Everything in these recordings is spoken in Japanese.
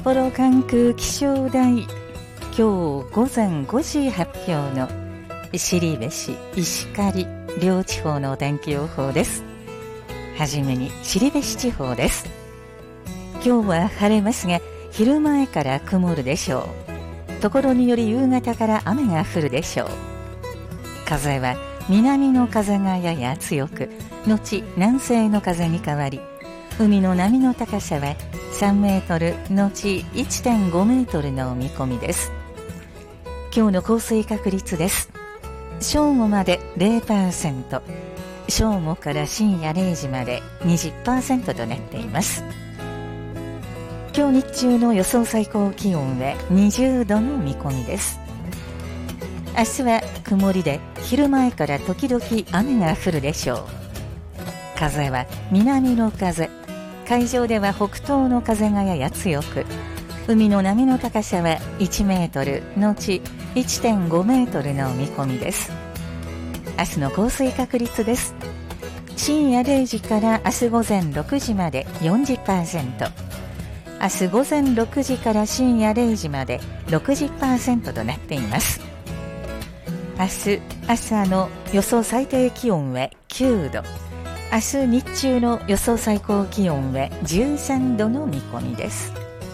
幌管区気象台、今日午前5時発表の後志、石狩両地方の天気予報です。はじめに後志地方です。今日は晴れますが、昼前から曇るでしょう。ところにより夕方から雨が降るでしょう。風は南の風がやや強く、後南西の風に変わり、海の波の高さは3メートル後 1.5 メートルの見込みです。今日の降水確率です。正午まで 0%、正午から深夜0時まで 20% となっています。今日日中の予想最高気温は20度の見込みです。明日は曇りで昼前から時々雨が降るでしょう。風は南の風、海上では北東の風がやや強く、海の波の高さは1メートル後 1.5 メートルの見込みです。明日の降水確率です。深夜0時から明日午前6時まで 40%、明日午前6時から深夜0時まで 60% となっています。明日朝の予想最低気温は9度、明日日中の予想最高気温は13度の見込みです。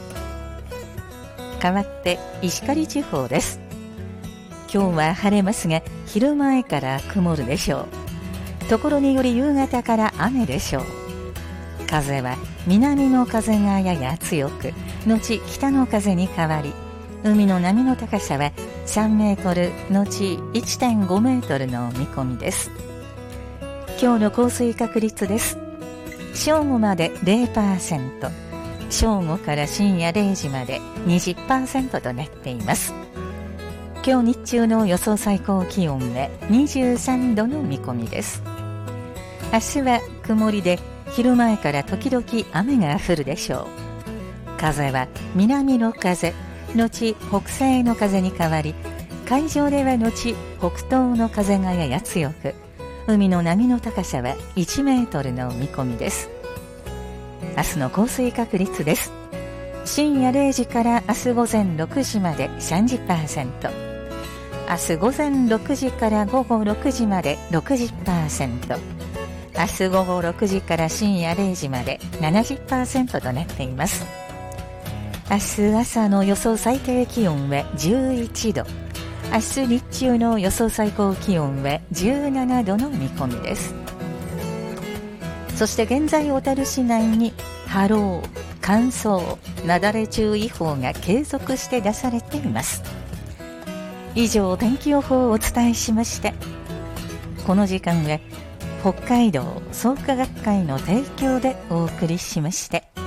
変わって石狩地方です。今日は晴れますが、昼前から曇るでしょう。ところにより夕方から雨でしょう。風は南の風がやや強く、後北の風に変わり、海の波の高さは3メートル後 1.5 メートルの見込みです。今日の降水確率です。正午まで 0%、正午から深夜0時まで 20% となっています。今日日中の予想最高気温は23度の見込みです。明日は曇りで昼前から時々雨が降るでしょう。風は南の風、後北西の風に変わり、海上では後北東の風がやや強く、海の波の高さは1メートルの見込みです。明日の降水確率です。深夜0時から明日午前6時まで 30%、明日午前6時から午後6時まで 60%、明日午後6時から深夜0時まで 70% となっています。明日朝の予想最低気温は11度、明日日中の予想最高気温は17度の見込みです。そして現在小樽市内に波浪、乾燥、雪崩注意報が継続して出されています。以上、天気予報をお伝えしました。この時間は北海道創価学会の提供でお送りしました。